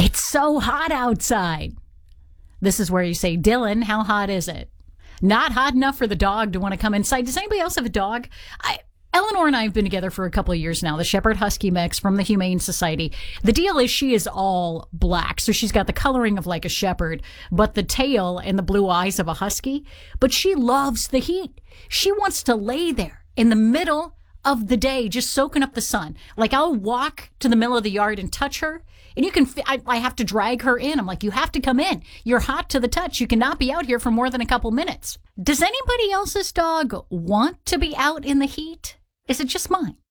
It's so hot outside. This is where you say, Dylan, how hot is it? Not hot enough for the dog to want to come inside. Does anybody else have a dog? Eleanor and I have been together for a couple of years now, the Shepherd Husky mix from the Humane Society. The deal is she is all black, so she's got the coloring of like a shepherd, but the tail and the blue eyes of a husky. But she loves the heat. She wants to lay there in the middle of the day, just soaking up the sun. Like I'll walk to the middle of the yard and touch her. And I have to drag her in. I'm like, you have to come in. You're hot to the touch. You cannot be out here for more than a couple minutes. Does anybody else's dog want to be out in the heat? Is it just mine?